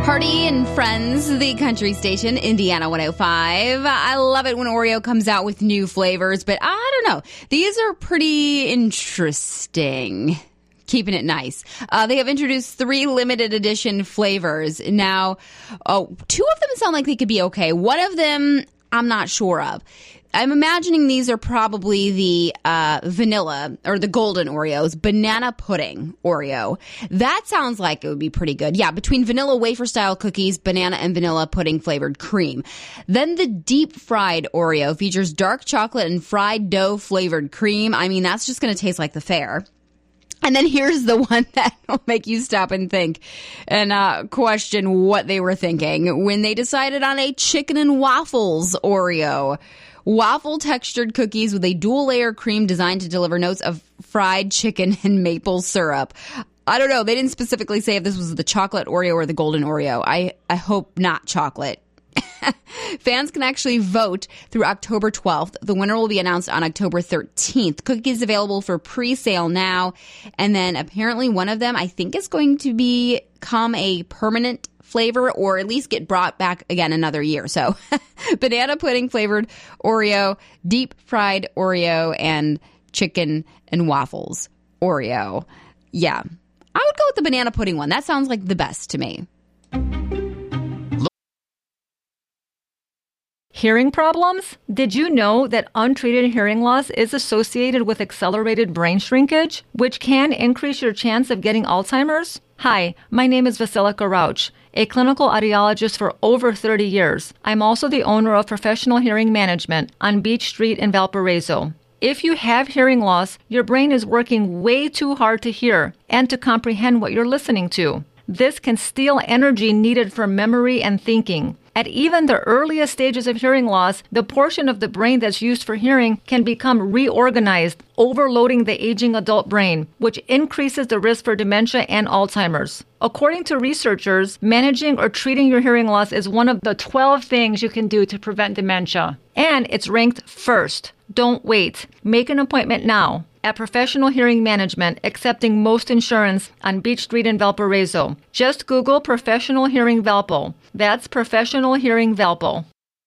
Hardy and Friends, the country station, Indiana 105. I love it when Oreo comes out with new flavors, but I don't know. These are pretty interesting. Keeping it nice. They have introduced 3 limited edition flavors. Now, 2 of them sound like they could be okay. One of them, I'm not sure of. I'm imagining these are probably the vanilla or the golden Oreos, banana pudding Oreo. That sounds like it would be pretty good. Yeah, between vanilla wafer style cookies, banana and vanilla pudding flavored cream. Then the deep fried Oreo features dark chocolate and fried dough flavored cream. I mean, that's just going to taste like the fair. And then here's the one that will make you stop and think and question what they were thinking when they decided on a chicken and waffles Oreo. Waffle textured cookies with a dual layer cream designed to deliver notes of fried chicken and maple syrup. I don't know. They didn't specifically say if this was the chocolate Oreo or the golden Oreo. I hope not chocolate. Fans can actually vote through October 12th. The winner will be announced on October 13th. Cookies available for pre-sale now. And then apparently one of them, I think, is going to become a permanent flavor or at least get brought back again another year. So banana pudding flavored Oreo, deep fried Oreo, and chicken and waffles Oreo. Yeah, I would go with the banana pudding one. That sounds like the best to me. Hearing problems? Did you know that untreated hearing loss is associated with accelerated brain shrinkage, which can increase your chance of getting Alzheimer's? Hi, my name is Vasilika Rauch, a clinical audiologist for over 30 years. I'm also the owner of Professional Hearing Management on Beach Street in Valparaiso. If you have hearing loss, your brain is working way too hard to hear and to comprehend what you're listening to. This can steal energy needed for memory and thinking. At even the earliest stages of hearing loss, the portion of the brain that's used for hearing can become reorganized, overloading the aging adult brain, which increases the risk for dementia and Alzheimer's. According to researchers, managing or treating your hearing loss is one of the 12 things you can do to prevent dementia. And it's ranked first. Don't wait. Make an appointment now at Professional Hearing Management, accepting most insurance on Beach Street in Valparaiso. Just Google Professional Hearing Valpo. That's Professional Hearing Valpo.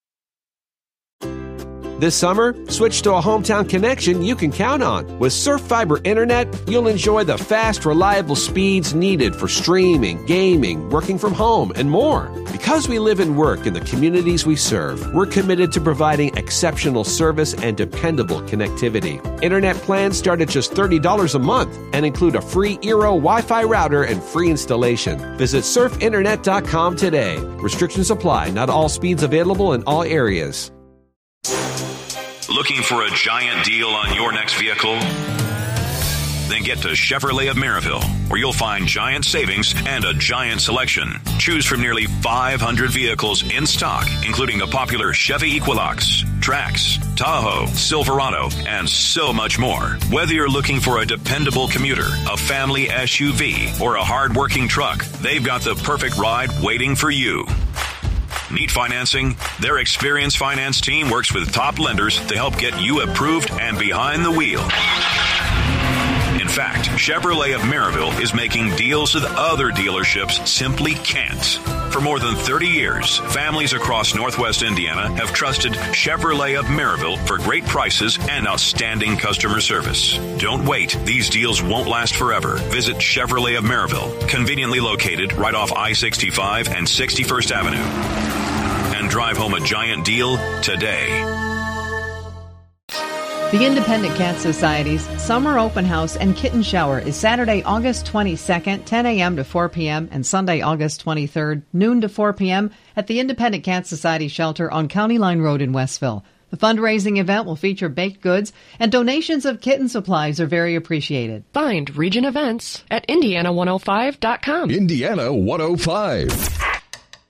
This summer, switch to a hometown connection you can count on. With Surf Fiber Internet, you'll enjoy the fast, reliable speeds needed for streaming, gaming, working from home, and more. Because we live and work in the communities we serve, we're committed to providing exceptional service and dependable connectivity. Internet plans start at just $30 a month and include a free Eero Wi-Fi router and free installation. Visit surfinternet.com today. Restrictions apply. Not all speeds available in all areas. Looking for a giant deal on your next vehicle? Then get to Chevrolet of Maryville, where you'll find giant savings and a giant selection. Choose from nearly 500 vehicles in stock, including the popular Chevy Equinox, Trax, Tahoe, Silverado, and so much more. Whether you're looking for a dependable commuter, a family SUV, or a hard-working truck, they've got the perfect ride waiting for you. Need financing? Their experienced finance team works with top lenders to help get you approved and behind the wheel. In fact, Chevrolet of Maryville is making deals that other dealerships simply can't. For more than 30 years, families across Northwest Indiana have trusted Chevrolet of Maryville for great prices and outstanding customer service. Don't wait. These deals won't last forever. Visit Chevrolet of Maryville, conveniently located right off I-65 and 61st Avenue. And drive home a giant deal today. The Independent Cat Society's Summer Open House and Kitten Shower is Saturday, August 22nd, 10 a.m. to 4 p.m. and Sunday, August 23rd, noon to 4 p.m. at the Independent Cat Society Shelter on County Line Road in Westville. The fundraising event will feature baked goods, and donations of kitten supplies are very appreciated. Find Region Events at Indiana105.com. Indiana 105.